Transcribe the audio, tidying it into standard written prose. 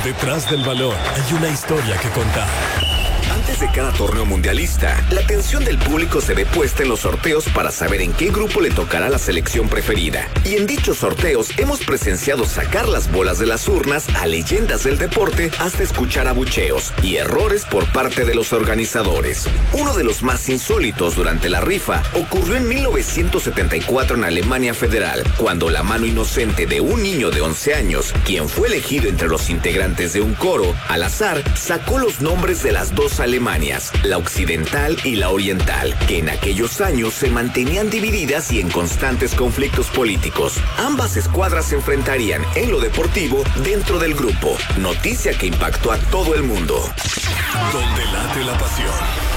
Detrás del balón hay una historia que contar. Antes de cada torneo mundialista, la atención del público se ve puesta en los sorteos para saber en qué grupo le tocará la selección preferida. Y en dichos sorteos hemos presenciado sacar las bolas de las urnas a leyendas del deporte hasta escuchar abucheos y errores por parte de los organizadores. Uno de los más insólitos durante la rifa ocurrió en 1974 en Alemania Federal, cuando la mano inocente de un niño de 11 años, quien fue elegido entre los integrantes de un coro, al azar, sacó los nombres de las dos Alemanias, la occidental y la oriental, que en aquellos años se mantenían divididas y en constantes conflictos políticos. Ambas escuadras se enfrentarían en lo deportivo dentro del grupo, noticia que impactó a todo el mundo. Donde late la pasión.